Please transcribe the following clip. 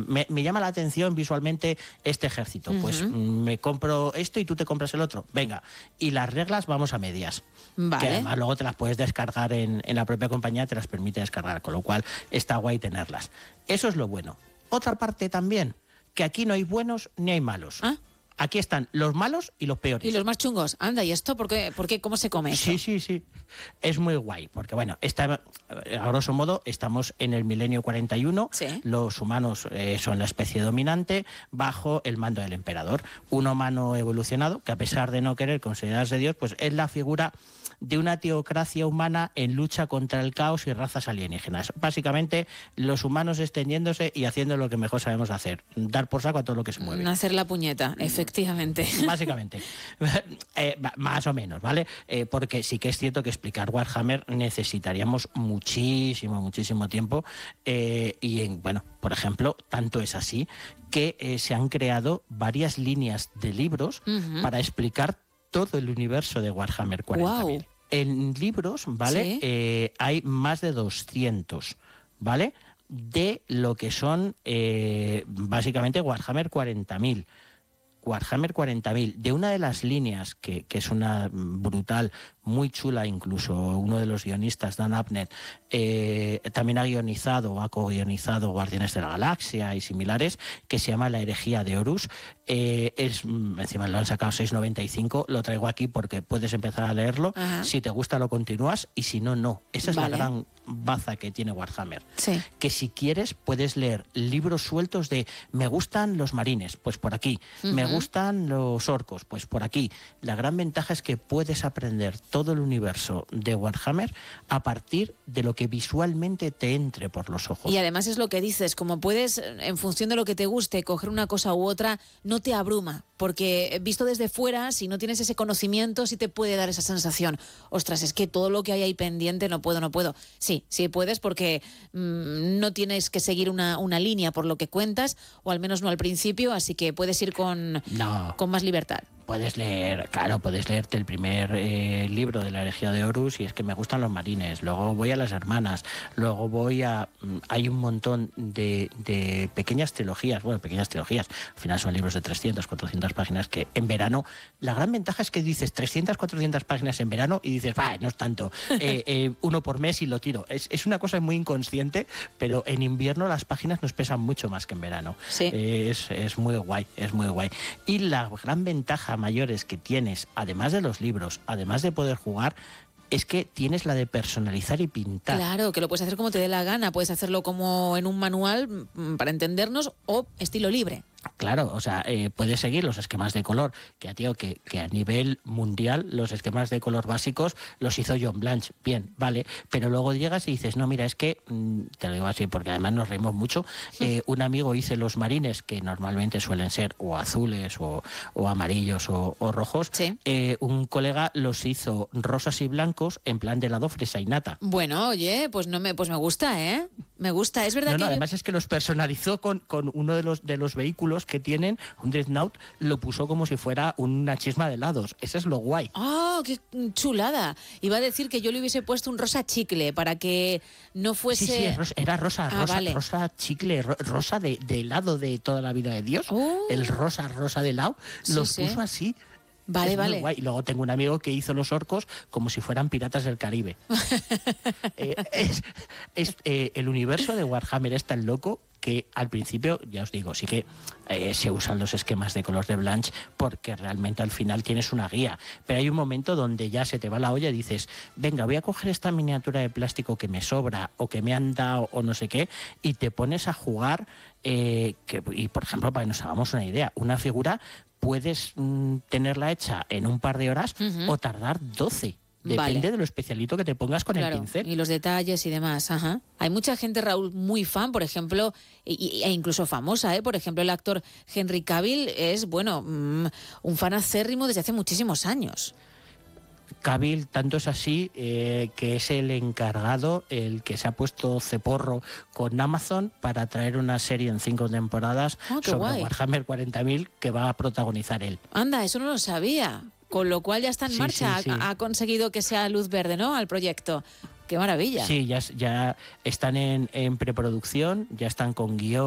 me llama la atención visualmente este ejército, pues me compro esto y tú te compras el otro, venga, y las reglas vamos a medias, Vale. que además luego te las puedes descargar en la propia compañía, te las permite descargar, con lo cual está guay tenerlas. Eso es lo bueno. Otra parte también, que aquí no hay buenos ni hay malos. ¿Ah? Aquí están los malos y los peores. Y los más chungos. Anda, ¿y esto por qué? ¿Cómo se come esto? Sí. Es muy guay, porque bueno, a grosso modo estamos en el milenio 41, Sí. los humanos son la especie dominante bajo el mando del emperador. Un humano evolucionado que, a pesar de no querer considerarse Dios, pues es la figura de una teocracia humana en lucha contra el caos y razas alienígenas. Básicamente, los humanos extendiéndose y haciendo lo que mejor sabemos hacer, dar por saco a todo lo que se mueve. Hacer la puñeta, efectivamente. Básicamente. Más o menos, ¿vale? Porque sí que es cierto que explicar Warhammer necesitaríamos muchísimo tiempo. Bueno, por ejemplo, tanto es así que se han creado varias líneas de libros para explicar todo el universo de Warhammer 40.000. Wow. En libros, ¿vale? Sí. Hay más de 200, ¿vale? De lo que son básicamente Warhammer 40.000. Warhammer 40.000, de una de las líneas que es una brutal, muy chula, incluso uno de los guionistas, Dan Abnett, también ha guionizado o ha co-guionizado Guardianes de la Galaxia y similares, que se llama La herejía de Horus. Encima lo han sacado 6,95, lo traigo aquí porque puedes empezar a leerlo. Ajá. Si te gusta lo continúas y si no, no. Esa es Vale. la gran baza que tiene Warhammer. Sí. Que si quieres puedes leer libros sueltos de me gustan los marines, pues por aquí, me gustan los orcos, pues por aquí. La gran ventaja es que puedes aprender todo el universo de Warhammer a partir de lo que visualmente te entre por los ojos. Y además es lo que dices, como puedes, en función de lo que te guste, coger una cosa u otra, no te abruma, porque visto desde fuera, si no tienes ese conocimiento, sí te puede dar esa sensación. Ostras, es que todo lo que hay ahí pendiente, no puedo. Sí puedes, porque no tienes que seguir una línea por lo que cuentas, o al menos no al principio, así que puedes ir con más libertad. Puedes leerte el primer libro de La herejía de Horus y es que me gustan los marines, luego voy a las hermanas, luego voy a... Hay un montón de pequeñas trilogías, al final son libros de 300, 400 páginas que en verano, la gran ventaja es que dices 300, 400 páginas en verano y dices, no es tanto, uno por mes y lo tiro. Es una cosa muy inconsciente, pero en invierno las páginas nos pesan mucho más que en verano. Sí. Es muy guay, es muy guay. Y la gran ventaja mayores que tienes, además de los libros, además de poder jugar, es que tienes la de personalizar y pintar. Claro, que lo puedes hacer como te dé la gana, puedes hacerlo como en un manual para entendernos o estilo libre. Claro, o sea, puedes seguir los esquemas de color, que a nivel mundial los esquemas de color básicos los hizo John Blanche, bien, vale, pero luego llegas y dices, no, mira, es que, te lo digo así porque además nos reímos mucho, un amigo hizo los marines, que normalmente suelen ser o azules o amarillos o rojos, Sí. Un colega los hizo rosas y blancos en plan de helado fresa y nata. Bueno, oye, pues me gusta, ¿eh? Me gusta, es verdad que... Además es que los personalizó con uno de los vehículos que tienen, un Dreadnought, lo puso como si fuera una chisma de helados. Eso es lo guay. ¡Oh, qué chulada! Iba a decir que yo le hubiese puesto un rosa chicle para que no fuese... Sí, era rosa, vale. rosa chicle, rosa de helado de toda la vida de Dios. El rosa de helado, los puso así. Vale, es vale. Muy guay. Y luego tengo un amigo que hizo los orcos como si fueran piratas del Caribe. El universo de Warhammer es tan loco que al principio, ya os digo, sí que se usan los esquemas de color de Blanche porque realmente al final tienes una guía. Pero hay un momento donde ya se te va la olla y dices, venga, voy a coger esta miniatura de plástico que me sobra o que me han dado o no sé qué, y te pones a jugar, y por ejemplo, para que nos hagamos una idea, una figura puedes tenerla hecha en un par de horas o tardar 12. Depende de lo especialito que te pongas con el pincel. Y los detalles y demás. Ajá. Hay mucha gente, Raúl, muy fan, por ejemplo, e incluso famosa, ¿eh? Por ejemplo, el actor Henry Cavill es, un fan acérrimo desde hace muchísimos años. Cavill, tanto es así que es el encargado, el que se ha puesto ceporro con Amazon para traer una serie en 5 temporadas sobre guay. Warhammer 40.000 que va a protagonizar él. Anda, eso no lo sabía. Con lo cual ya está en marcha. Sí. Ha conseguido que sea luz verde, ¿no?, al proyecto. ¡Qué maravilla! Sí, ya están en preproducción, ya están con guión.